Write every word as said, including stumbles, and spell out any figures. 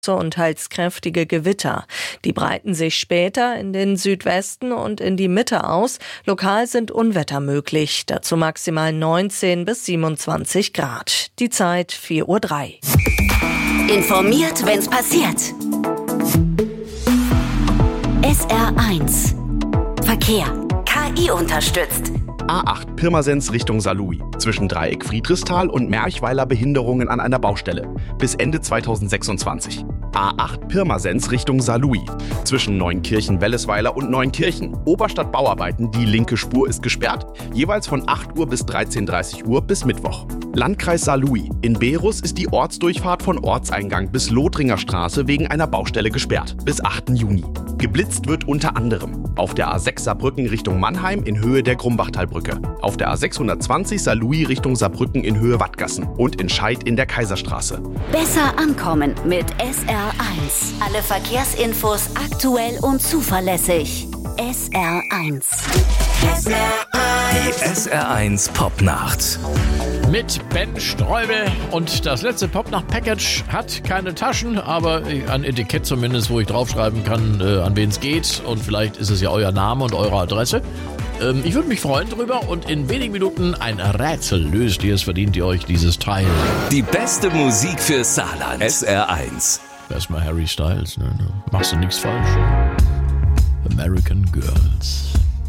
und teils kräftige Gewitter. Die breiten sich später in den Südwesten und in die Mitte aus. Lokal sind Unwetter möglich. Dazu maximal neunzehn bis siebenundzwanzig Grad. Die Zeit vier Uhr drei. Informiert, wenn's passiert. S R eins. Verkehr. K I unterstützt. A acht Pirmasens Richtung Saarlouis. Zwischen Dreieck Friedrichsthal und Merchweiler Behinderungen an einer Baustelle. Bis Ende zweitausendsechsundzwanzig. A acht Pirmasens Richtung Saarlouis. Zwischen Neunkirchen-Wellesweiler und Neunkirchen. Oberstadt Bauarbeiten, die linke Spur ist gesperrt. Jeweils von acht Uhr bis dreizehn Uhr dreißig bis Mittwoch. Landkreis Saarlouis. In Berus ist die Ortsdurchfahrt von Ortseingang bis Lothringer Straße wegen einer Baustelle gesperrt. Bis achten Juni. Geblitzt wird unter anderem auf der A sechs Saarbrücken Richtung Mannheim in Höhe der Grumbachtalbrücke, auf der A sechshundertzwanzig Saarlouis Richtung Saarbrücken in Höhe Wattgassen und in Scheid in der Kaiserstraße. Besser ankommen mit S R eins. Alle Verkehrsinfos aktuell und zuverlässig. S R eins. S R eins. Die S R eins Popnacht. Mit Ben Streubel und das letzte Popnacht-Package hat keine Taschen, aber ein Etikett zumindest, wo ich draufschreiben kann, äh, an wen es geht und vielleicht ist es ja euer Name und eure Adresse. Ähm, ich würde mich freuen drüber und in wenigen Minuten ein Rätsel löst ihr, es verdient ihr euch dieses Teil. Die beste Musik für Saarland. S R eins. Erstmal Harry Styles, ne? Machst du nichts falsch. American Girls.